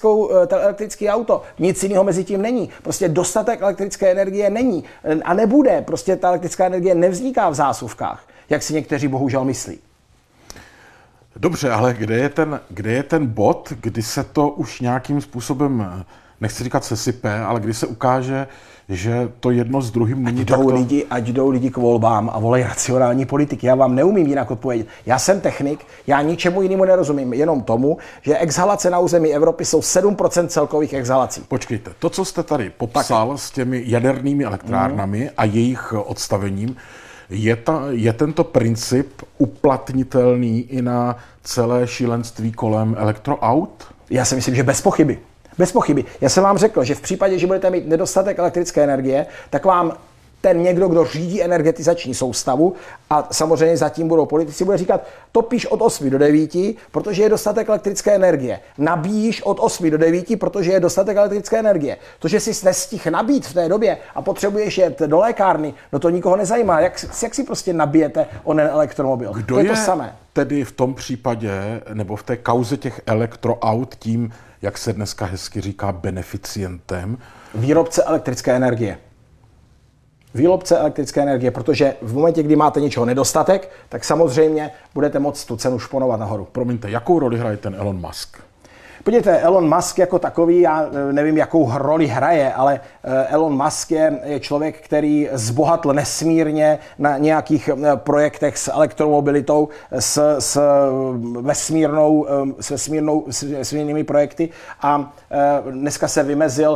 elektrické auto. Nic jiného mezi tím není. Prostě dostatek elektrické energie není a nebude. Prostě ta elektrická energie nevzniká v zásuvkách, jak si někteří bohužel myslí. Dobře, ale kde je ten bod, kdy se to už nějakým způsobem, nechci říkat sesype, ale kdy se ukáže, že to jedno s druhým není Ať jdou lidi k volbám a volají racionální politiky. Já vám neumím jinak odpovědět. Já jsem technik, já ničemu jinému nerozumím, jenom tomu, že exhalace na území Evropy jsou 7% celkových exhalací. Počkejte, to, co jste tady popsal s těmi jadernými elektrárnami a jejich odstavením, je tento princip uplatnitelný i na celé šílenství kolem elektroaut? Já si myslím, že bez pochyby. Bez pochyby. Já jsem vám řekl, že v případě, že budete mít nedostatek elektrické energie, tak vám ten někdo, kdo řídí energetizační soustavu, a samozřejmě zatím budou politici, bude říkat, topíš od 8 do 9, protože je dostatek elektrické energie. Nabíjíš od 8 do 9, protože je dostatek elektrické energie. To, že jsi nestihl nabít v té době a potřebuješ jet do lékárny, no to nikoho nezajímá. Jak si prostě nabijete onen elektromobil? Kdo to je to samé. Tedy v tom případě, nebo v té kauze těch elektroaut tím, jak se dneska hezky říká, beneficientem? Výrobce elektrické energie. Výrobce elektrické energie, protože v momentě, kdy máte něčeho nedostatek, tak samozřejmě budete moct tu cenu šponovat nahoru. Promiňte, jakou roli hraje ten Elon Musk? Podívejte, Elon Musk jako takový, já nevím, jakou roli hraje, ale Elon Musk je člověk, který zbohatl nesmírně na nějakých projektech s elektromobilitou, s vesmírnými projekty a dneska se vymezil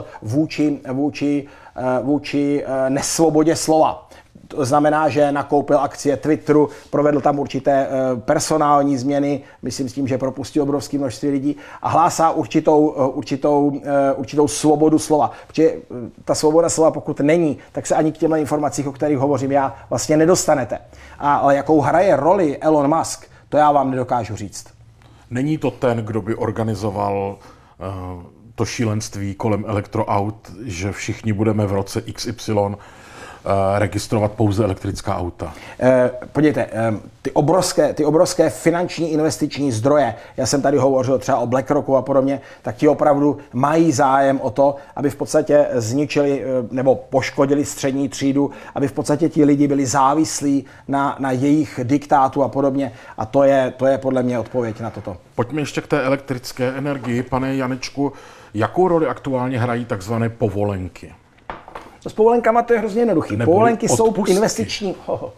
vůči nesvobodě slova. To znamená, že nakoupil akcie Twitteru, provedl tam určité personální změny, myslím s tím, že propustil obrovské množství lidí a hlásá určitou svobodu slova. Protože ta svoboda slova, pokud není, tak se ani k těmhle informacím, o kterých hovořím já, vlastně nedostanete. Ale jakou hraje roli Elon Musk, to já vám nedokážu říct. Není to ten, kdo by organizoval to šílenství kolem elektroaut, že všichni budeme v roce XY registrovat pouze elektrická auta? Podívejte, ty obrovské finanční investiční zdroje, já jsem tady hovořil třeba o BlackRocku a podobně, tak ti opravdu mají zájem o to, aby v podstatě zničili nebo poškodili střední třídu, aby v podstatě ti lidi byli závislí na jejich diktátu a podobně. A to je podle mě odpověď na toto. Pojďme ještě k té elektrické energii. Pane Janečku, jakou roli aktuálně hrají takzvané povolenky? S povolenkama to je hrozně jednoduchý. Povolenky jsou investiční.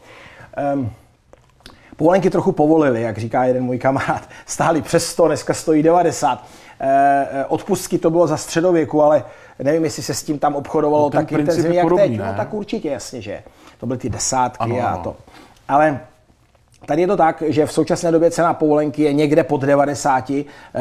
Povolenky trochu povolili, jak říká jeden můj kamarád. Stály přes 100, dneska stojí 90. Odpustky to bylo za středověku, ale nevím, jestli se s tím tam obchodovalo tak intenzivně, jak teď. No tak určitě, jasně, že to byly ty desátky a to. Ale tady je to tak, že v současné době cena povolenky je někde pod 90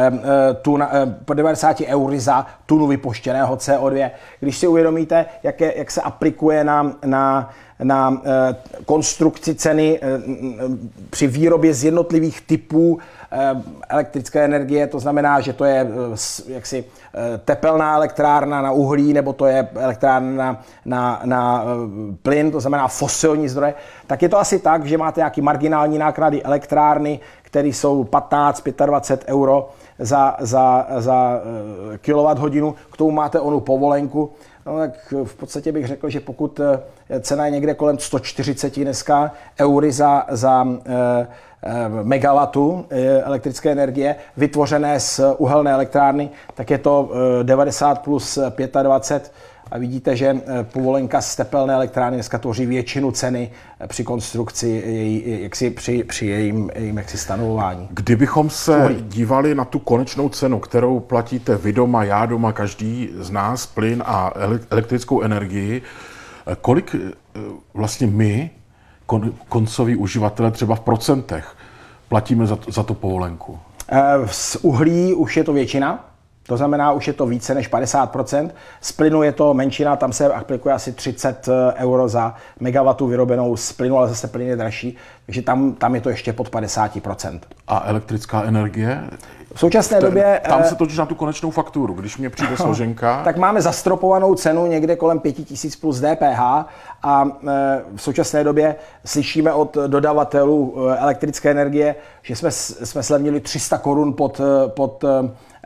eury za tunu vypuštěného CO2. Když si uvědomíte, jak se aplikuje na konstrukci ceny při výrobě z jednotlivých typů elektrické energie, to znamená, že to je jaksi tepelná elektrárna na uhlí, nebo to je elektrárna na plyn, to znamená fosilní zdroje, tak je to asi tak, že máte nějaký marginální náklady elektrárny, které jsou 15-25 euro za kilowatthodinu, k tomu máte onu povolenku. No, tak v podstatě bych řekl, že pokud cena je někde kolem 140 dneska eury za megawattu elektrické energie vytvořené z uhelné elektrárny, tak je to 90 plus 25 a vidíte, že povolenka z tepelné elektrárny dneska tvoří většinu ceny při konstrukci, při jejím stanovování. Kdybychom se dívali na tu konečnou cenu, kterou platíte vy doma, já doma, každý z nás, plyn a elektrickou energii, kolik vlastně my, koncoví uživatelé, třeba v procentech, platíme za tu povolenku? Z uhlí už je to většina. To znamená, už je to více než 50%. Z plynu je to menšina, tam se aplikuje asi 30 euro za megawattu vyrobenou z plynu, ale zase plyn je dražší, takže tam je to ještě pod 50%. A elektrická energie? V současné době... Tam se točí na tu konečnou fakturu, když mě přijde složenka. Tak máme zastropovanou cenu někde kolem 5000 plus DPH a v současné době slyšíme od dodavatelů elektrické energie, že jsme slevnili 300 korun pod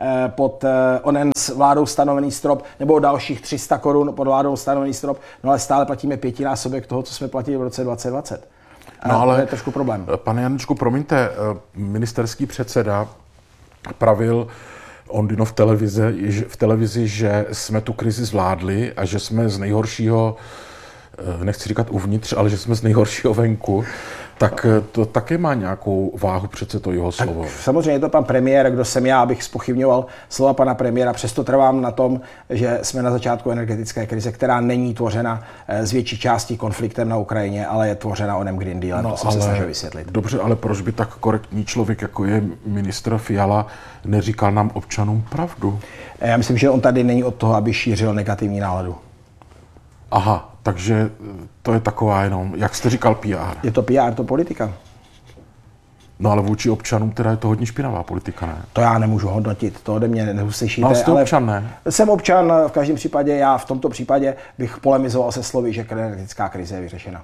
pod onen s vládou stanovený strop, nebo dalších 300 korun pod vládou stanovený strop, no ale stále platíme 5násobek toho, co jsme platili v roce 2020. No ale to je trošku problém. Pane Janečku, promiňte, ministerský předseda pravil Ondino v televizi, že jsme tu krizi zvládli a že jsme z nejhoršího, nechci říkat uvnitř, ale že jsme z nejhoršího venku, tak to také má nějakou váhu přece to jeho slovo. Samozřejmě je to pan premiér, kdo jsem já, abych zpochybňoval slova pana premiéra, přesto trvám na tom, že jsme na začátku energetické krize, která není tvořena z větší části konfliktem na Ukrajině, ale je tvořena onem Green Dealem, to jsem se snažil vysvětlit. Dobře, ale proč by tak korektní člověk, jako je ministr Fiala, neříkal nám občanům pravdu? Já myslím, že on tady není od toho, aby šířil negativní náladu. Aha, takže to je taková jenom, jak jste říkal, PR. Je to PR, to politika. No ale vůči občanům teda je to hodně špinavá politika, ne? To já nemůžu hodnotit, to ode mě neuslyšíte. No, jste občan, ne? Jsem občan, v každém případě, já v tomto případě bych polemizoval se slovy, že energetická krize je vyřešena.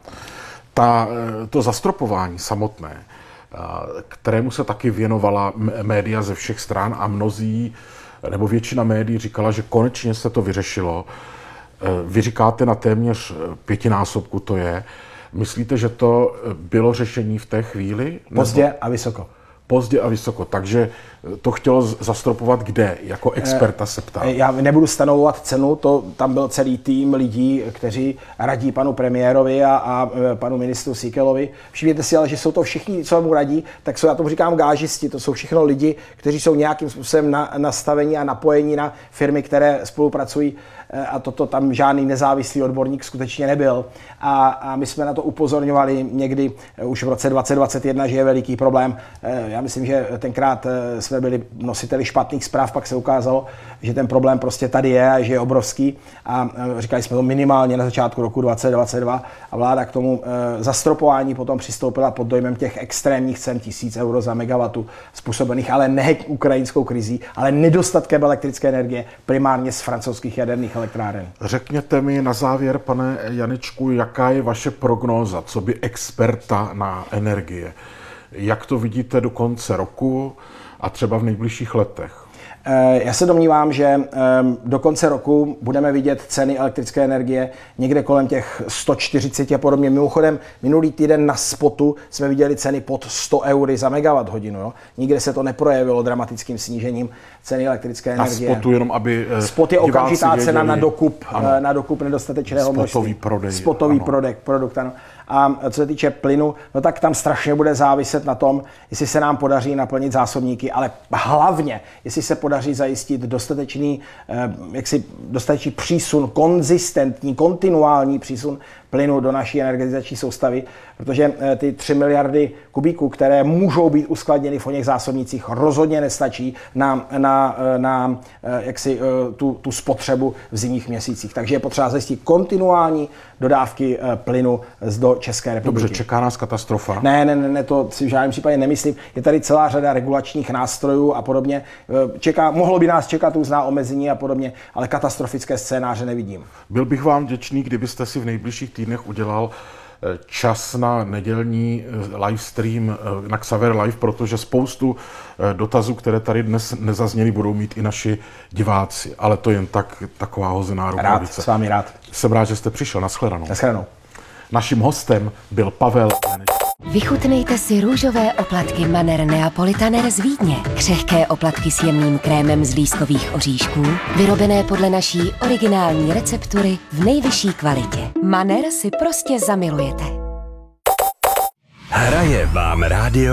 To zastropování samotné, kterému se taky věnovala média ze všech stran a mnozí, nebo většina médií říkala, že konečně se to vyřešilo. Vy říkáte na téměř 5násobku to je. Myslíte, že to bylo řešení v té chvíli? Pozdě a vysoko. Pozdě a vysoko. Takže to chtělo zastropovat kde? Jako experta se ptám. Já nebudu stanovovat cenu, tam byl celý tým lidí, kteří radí panu premiérovi a panu ministru Síkelovi. Všimněte si ale, že jsou to všichni, co mu radí, tak já tomu říkám gážisti, to jsou všechno lidi, kteří jsou nějakým způsobem nastavení a napojení na firmy, které spolupracují, a toto tam žádný nezávislý odborník skutečně nebyl. A my jsme na to upozorňovali někdy už v roce 2021, že je veliký problém. Já myslím, že tenkrát jsme byli nositeli špatných zpráv, pak se ukázalo, že ten problém prostě tady je a že je obrovský. A říkali jsme to minimálně na začátku roku 2022 a vláda k tomu zastropování potom přistoupila pod dojmem těch extrémních cen 1000 euro za megawatu, způsobených ale ne ukrajinskou krizí, ale nedostatkem elektrické energie, primárně z francouzských jaderných elektráren. Řekněte mi na závěr, pane Janečku, jaká je vaše prognóza, co by experta na energie? Jak to vidíte do konce roku a třeba v nejbližších letech? Já se domnívám, že do konce roku budeme vidět ceny elektrické energie někde kolem těch 140 a podobně. Mimochodem, minulý týden na spotu jsme viděli ceny pod 100 eury za megawatt hodinu. Jo? Nikde se to neprojevilo dramatickým snížením ceny elektrické energie. Na spotu jenom, aby spot je okamžitá věděli, cena na dokup nedostatečného množství. Spotový produkt, ano. A co se týče plynu, no tak tam strašně bude záviset na tom, jestli se nám podaří naplnit zásobníky, ale hlavně, jestli se podaří zajistit dostatečný přísun, konzistentní, kontinuální přísun plynu do naší energetizační soustavy, protože ty 3 miliardy kubíků, které můžou být uskladněny v oněch zásobnících, rozhodně nestačí na tu spotřebu v zimních měsících. Takže je potřeba zajistit kontinuální dodávky plynu do České republiky. Dobře, čeká nás katastrofa? Ne, to si v žádném případě nemyslím. Je tady celá řada regulačních nástrojů a podobně. Mohlo by nás čekat různá omezení a podobně, ale katastrofické scénáře nevidím. Byl bych vám vděčný, kdybyste si v nejbližších týdnech udělal čas na nedělní livestream na Xaver Live, protože spoustu dotazů, které tady dnes nezazněly, budou mít i naši diváci. Ale to jen taková hozená rukavice. S vámi rád. Jsem rád, že jste přišel. Naschledanou. Naším hostem byl Pavel Janeček. Vychutnejte si růžové oplatky Manner Neapolitaner z Vídně. Křehké oplatky s jemným krémem z lískových oříšků, vyrobené podle naší originální receptury v nejvyšší kvalitě. Manner si prostě zamilujete. Hraje vám rádio